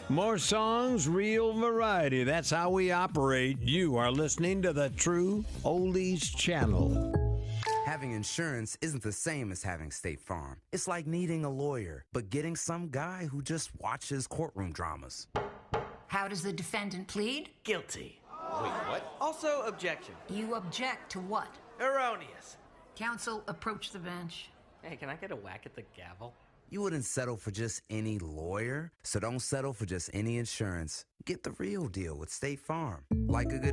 More songs, real variety. That's how we operate. You are listening to the True Oldies Channel. Having insurance isn't the same as having State Farm. It's like needing a lawyer, but getting some guy who just watches courtroom dramas. How does the defendant plead? Guilty. Wait, what? Also, objection. You object to what? Erroneous. Counsel, approach the bench. Hey, can I get a whack at the gavel? You wouldn't settle for just any lawyer, so don't settle for just any insurance. Get the real deal with State Farm. Like a good